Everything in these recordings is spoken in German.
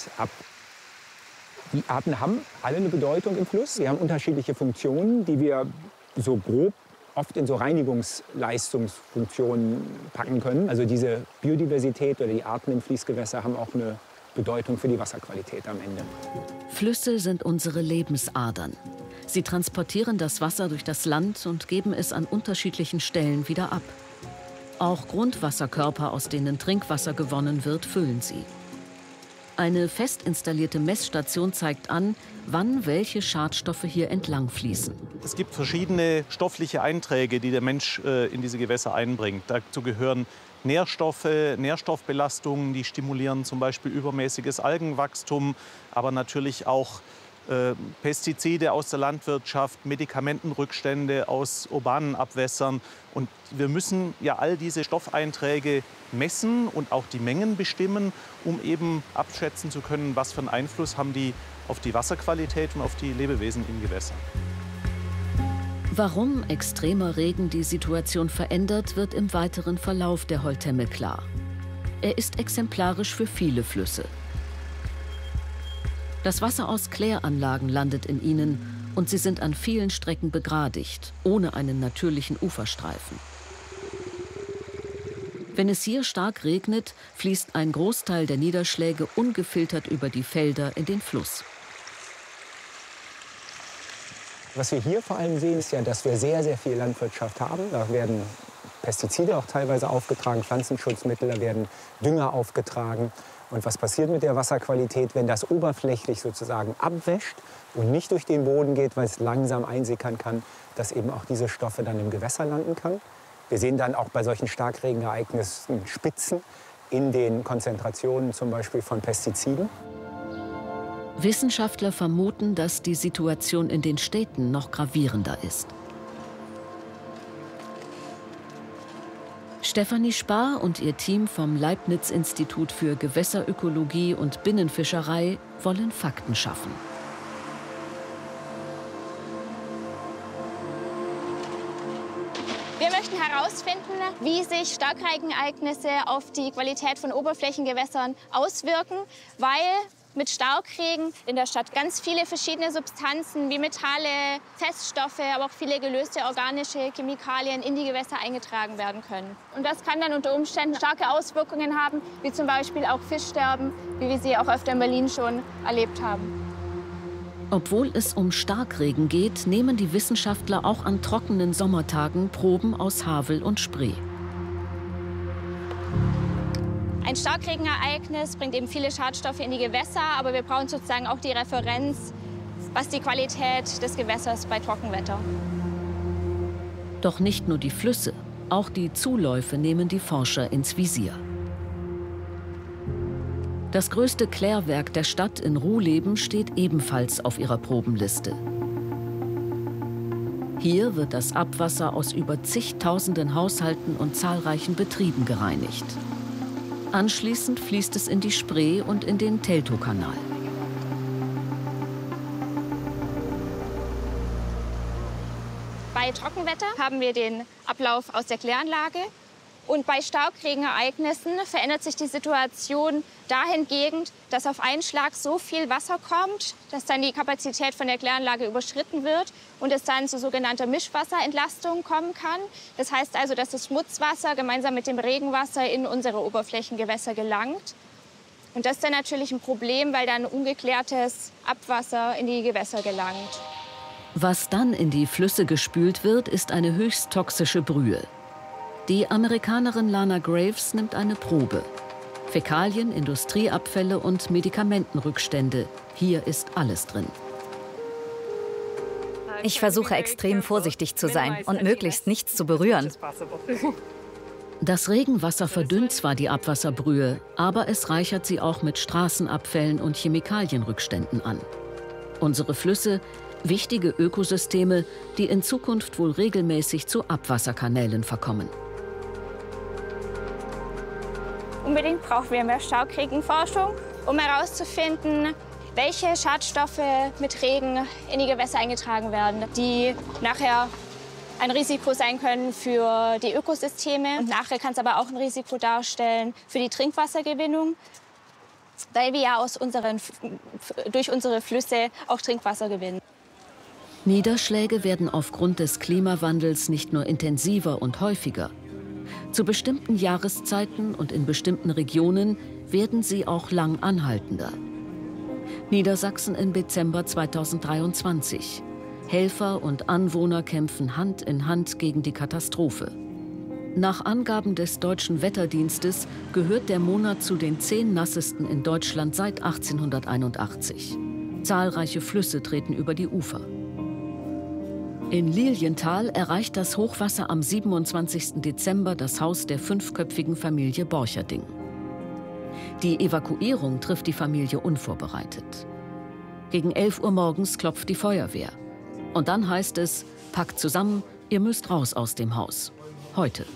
ab. Die Arten haben alle eine Bedeutung im Fluss. Sie haben unterschiedliche Funktionen, die wir so grob oft in so Reinigungsleistungsfunktionen packen können. Also diese Biodiversität oder die Arten im Fließgewässer haben auch eine Bedeutung für die Wasserqualität am Ende. Flüsse sind unsere Lebensadern. Sie transportieren das Wasser durch das Land und geben es an unterschiedlichen Stellen wieder ab. Auch Grundwasserkörper, aus denen Trinkwasser gewonnen wird, füllen sie. Eine fest installierte Messstation zeigt an, wann welche Schadstoffe hier entlang fließen. Es gibt verschiedene stoffliche Einträge, die der Mensch in diese Gewässer einbringt. Dazu gehören Nährstoffe, Nährstoffbelastungen, die stimulieren zum Beispiel übermäßiges Algenwachstum, aber natürlich auch Pestizide aus der Landwirtschaft, Medikamentenrückstände aus urbanen Abwässern. Und wir müssen ja all diese Stoffeinträge messen und auch die Mengen bestimmen, um eben abschätzen zu können, was für einen Einfluss haben die auf die Wasserqualität und auf die Lebewesen in Gewässern. Warum extremer Regen die Situation verändert, wird im weiteren Verlauf der Holtemme klar. Er ist exemplarisch für viele Flüsse. Das Wasser aus Kläranlagen landet in ihnen und sie sind an vielen Strecken begradigt, ohne einen natürlichen Uferstreifen. Wenn es hier stark regnet, fließt ein Großteil der Niederschläge ungefiltert über die Felder in den Fluss. Was wir hier vor allem sehen, ist ja, dass wir sehr, sehr viel Landwirtschaft haben. Da werden Pestizide auch teilweise aufgetragen, Pflanzenschutzmittel, da werden Dünger aufgetragen. Und was passiert mit der Wasserqualität, wenn das oberflächlich sozusagen abwäscht und nicht durch den Boden geht, weil es langsam einsickern kann, dass eben auch diese Stoffe dann im Gewässer landen kann. Wir sehen dann auch bei solchen Starkregenereignissen Spitzen in den Konzentrationen zum Beispiel von Pestiziden. Wissenschaftler vermuten, dass die Situation in den Städten noch gravierender ist. Stefanie Spar und ihr Team vom Leibniz-Institut für Gewässerökologie und Binnenfischerei wollen Fakten schaffen. Wir möchten herausfinden, wie sich Starkregenereignisse auf die Qualität von Oberflächengewässern auswirken, weil mit Starkregen in der Stadt ganz viele verschiedene Substanzen wie Metalle, Feststoffe, aber auch viele gelöste organische Chemikalien in die Gewässer eingetragen werden können. Und das kann dann unter Umständen starke Auswirkungen haben, wie zum Beispiel auch Fischsterben, wie wir sie auch öfter in Berlin schon erlebt haben. Obwohl es um Starkregen geht, nehmen die Wissenschaftler auch an trockenen Sommertagen Proben aus Havel und Spree. Ein Starkregenereignis bringt eben viele Schadstoffe in die Gewässer, aber wir brauchen sozusagen auch die Referenz, was die Qualität des Gewässers bei Trockenwetter. Doch nicht nur die Flüsse, auch die Zuläufe nehmen die Forscher ins Visier. Das größte Klärwerk der Stadt in Ruhleben steht ebenfalls auf ihrer Probenliste. Hier wird das Abwasser aus über zigtausenden Haushalten und zahlreichen Betrieben gereinigt. Anschließend fließt es in die Spree und in den Teltowkanal. Bei Trockenwetter haben wir den Ablauf aus der Kläranlage. Und bei Starkregenereignissen verändert sich die Situation dahingehend, dass auf einen Schlag so viel Wasser kommt, dass dann die Kapazität von der Kläranlage überschritten wird und es dann zu sogenannter Mischwasserentlastung kommen kann. Das heißt also, dass das Schmutzwasser gemeinsam mit dem Regenwasser in unsere Oberflächengewässer gelangt. Und das ist dann natürlich ein Problem, weil dann ungeklärtes Abwasser in die Gewässer gelangt. Was dann in die Flüsse gespült wird, ist eine höchst toxische Brühe. Die Amerikanerin Lana Graves nimmt eine Probe. Fäkalien, Industrieabfälle und Medikamentenrückstände. Hier ist alles drin. Ich versuche extrem vorsichtig zu sein und möglichst nichts zu berühren. Das Regenwasser verdünnt zwar die Abwasserbrühe, aber es reichert sie auch mit Straßenabfällen und Chemikalienrückständen an. Unsere Flüsse, wichtige Ökosysteme, die in Zukunft wohl regelmäßig zu Abwasserkanälen verkommen. Unbedingt brauchen wir mehr Starkregenforschung, um herauszufinden, welche Schadstoffe mit Regen in die Gewässer eingetragen werden, die nachher ein Risiko sein können für die Ökosysteme. Und nachher kann es aber auch ein Risiko darstellen für die Trinkwassergewinnung. weil wir ja durch unsere Flüsse auch Trinkwasser gewinnen. Niederschläge werden aufgrund des Klimawandels nicht nur intensiver und häufiger. Zu bestimmten Jahreszeiten und in bestimmten Regionen werden sie auch lang anhaltender. Niedersachsen im Dezember 2023. Helfer und Anwohner kämpfen Hand in Hand gegen die Katastrophe. Nach Angaben des Deutschen Wetterdienstes gehört der Monat zu den 10 nassesten in Deutschland seit 1881. Zahlreiche Flüsse treten über die Ufer. In Lilienthal erreicht das Hochwasser am 27. Dezember das Haus der 5-köpfigen Familie Borcherding. Die Evakuierung trifft die Familie unvorbereitet. Gegen 11 Uhr morgens klopft die Feuerwehr. Und dann heißt es, packt zusammen, ihr müsst raus aus dem Haus. Heute.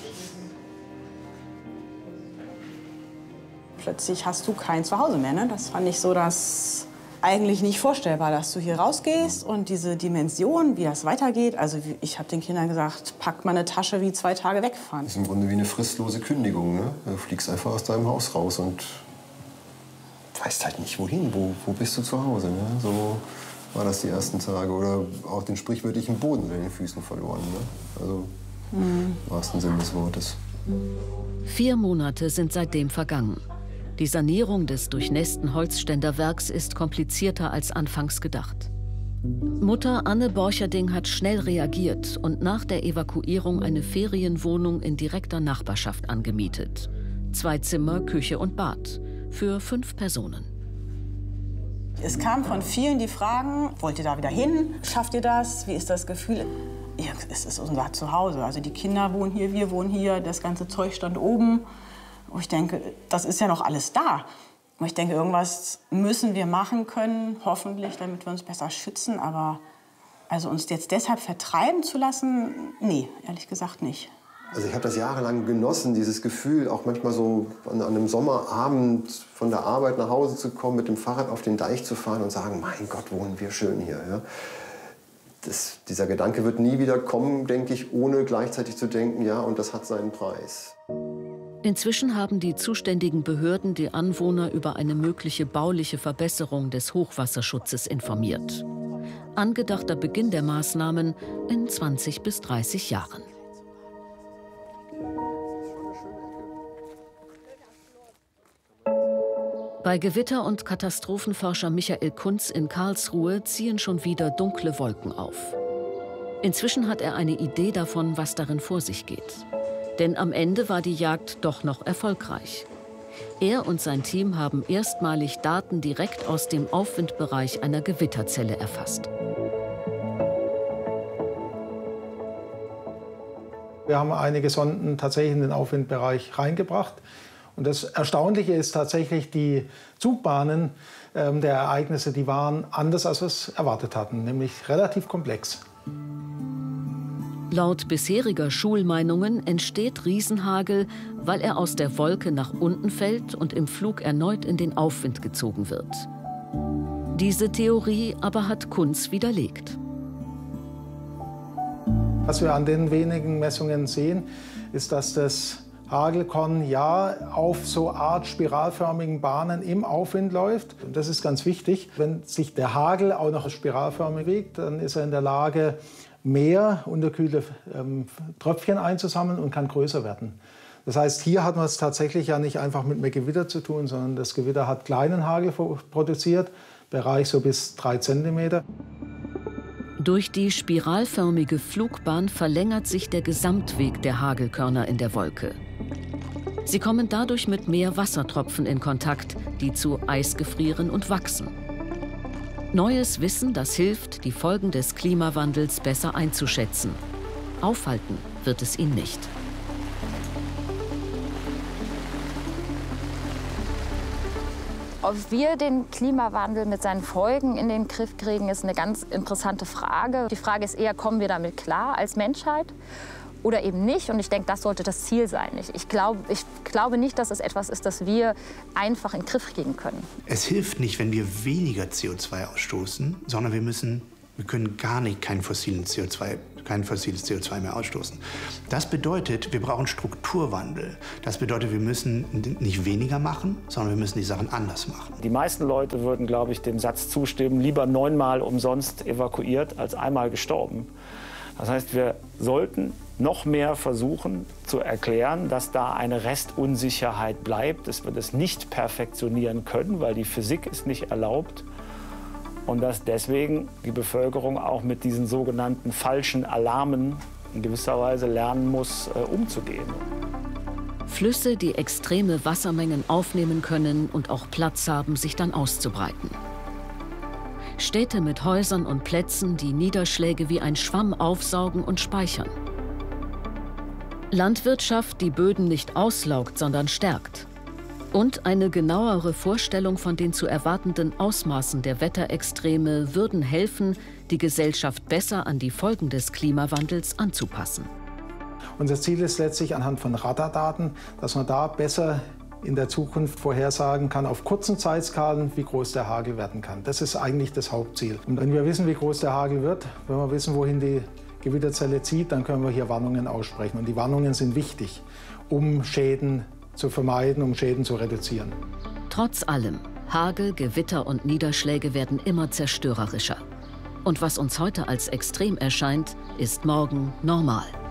Plötzlich hast du kein Zuhause mehr. Ne? Das fand ich so das eigentlich nicht vorstellbar, dass du hier rausgehst und diese Dimension, wie das weitergeht. Also ich habe den Kindern gesagt, pack mal eine Tasche, wie 2 Tage wegfahren. Das ist im Grunde wie eine fristlose Kündigung. Ne? Du fliegst einfach aus deinem Haus raus und weißt halt nicht, wohin. Wo bist du zu Hause? Ne? So war das die ersten Tage. Oder auch den sprichwörtlichen Boden unter den Füßen verloren. Ne? Also im wahrsten Sinne des Wortes. 4 Monate sind seitdem vergangen. Die Sanierung des durchnässten Holzständerwerks ist komplizierter als anfangs gedacht. Mutter Anne Borcherding hat schnell reagiert und nach der Evakuierung eine Ferienwohnung in direkter Nachbarschaft angemietet. 2 Zimmer, Küche und Bad für 5 Personen. Es kam von vielen die Fragen, wollt ihr da wieder hin? Schafft ihr das? Wie ist das Gefühl? Ja, es ist unser Zuhause. Also die Kinder wohnen hier, wir wohnen hier, das ganze Zeug stand oben. Und ich denke, das ist ja noch alles da. Und ich denke, irgendwas müssen wir machen können, hoffentlich, damit wir uns besser schützen. Aber also uns jetzt deshalb vertreiben zu lassen, nee, ehrlich gesagt nicht. Also ich habe das jahrelang genossen, dieses Gefühl, auch manchmal so an einem Sommerabend von der Arbeit nach Hause zu kommen, mit dem Fahrrad auf den Deich zu fahren und sagen, mein Gott, wohnen wir schön hier. Ja? Dieser Gedanke wird nie wieder kommen, denke ich, ohne gleichzeitig zu denken, ja, und das hat seinen Preis. Inzwischen haben die zuständigen Behörden die Anwohner über eine mögliche bauliche Verbesserung des Hochwasserschutzes informiert. Angedachter Beginn der Maßnahmen in 20 bis 30 Jahren. Bei Gewitter- und Katastrophenforscher Michael Kunz in Karlsruhe ziehen schon wieder dunkle Wolken auf. Inzwischen hat er eine Idee davon, was darin vor sich geht. Denn am Ende war die Jagd doch noch erfolgreich. Er und sein Team haben erstmalig Daten direkt aus dem Aufwindbereich einer Gewitterzelle erfasst. Wir haben einige Sonden tatsächlich in den Aufwindbereich reingebracht. Und das Erstaunliche ist tatsächlich, die Zugbahnen der Ereignisse, die waren anders, als wir es erwartet hatten, nämlich relativ komplex. Laut bisheriger Schulmeinungen entsteht Riesenhagel, weil er aus der Wolke nach unten fällt und im Flug erneut in den Aufwind gezogen wird. Diese Theorie aber hat Kunz widerlegt. Was wir an den wenigen Messungen sehen, ist, dass das Hagelkorn ja auf so Art spiralförmigen Bahnen im Aufwind läuft. Und das ist ganz wichtig. Wenn sich der Hagel auch noch spiralförmig bewegt, dann ist er in der Lage, mehr unterkühlte Tröpfchen einzusammeln und kann größer werden. Das heißt, hier hat man es tatsächlich ja nicht einfach mit mehr Gewitter zu tun, sondern das Gewitter hat kleinen Hagel produziert, Bereich so bis 3 cm. Durch die spiralförmige Flugbahn verlängert sich der Gesamtweg der Hagelkörner in der Wolke. Sie kommen dadurch mit mehr Wassertropfen in Kontakt, die zu Eis gefrieren und wachsen. Neues Wissen, das hilft, die Folgen des Klimawandels besser einzuschätzen. Aufhalten wird es ihn nicht. Ob wir den Klimawandel mit seinen Folgen in den Griff kriegen, ist eine ganz interessante Frage. Die Frage ist eher, kommen wir damit klar als Menschheit oder eben nicht? Und ich denke, das sollte das Ziel sein. Ich glaube nicht, dass es etwas ist, das wir einfach in den Griff kriegen können. Es hilft nicht, wenn wir weniger CO2 ausstoßen, sondern wir können gar nicht keinen fossilen CO2 kein fossiles CO2 mehr ausstoßen. Das bedeutet, wir brauchen Strukturwandel. Das bedeutet, wir müssen nicht weniger machen, sondern wir müssen die Sachen anders machen. Die meisten Leute würden, glaube ich, dem Satz zustimmen, lieber 9-mal umsonst evakuiert als einmal gestorben. Das heißt, wir sollten noch mehr versuchen zu erklären, dass da eine Restunsicherheit bleibt, dass wir das nicht perfektionieren können, weil die Physik es nicht erlaubt. Und dass deswegen die Bevölkerung auch mit diesen sogenannten falschen Alarmen in gewisser Weise lernen muss, umzugehen. Flüsse, die extreme Wassermengen aufnehmen können und auch Platz haben, sich dann auszubreiten. Städte mit Häusern und Plätzen, die Niederschläge wie ein Schwamm aufsaugen und speichern. Landwirtschaft, die Böden nicht auslaugt, sondern stärkt. Und eine genauere Vorstellung von den zu erwartenden Ausmaßen der Wetterextreme würden helfen, die Gesellschaft besser an die Folgen des Klimawandels anzupassen. Unser Ziel ist letztlich anhand von Radardaten, dass man da besser in der Zukunft vorhersagen kann, auf kurzen Zeitskalen, wie groß der Hagel werden kann. Das ist eigentlich das Hauptziel. Und wenn wir wissen, wie groß der Hagel wird, wenn wir wissen, wohin die Gewitterzelle zieht, dann können wir hier Warnungen aussprechen. Und die Warnungen sind wichtig, um Schäden zu vermeiden, um Schäden zu reduzieren. Trotz allem, Hagel, Gewitter und Niederschläge werden immer zerstörerischer. Und was uns heute als extrem erscheint, ist morgen normal.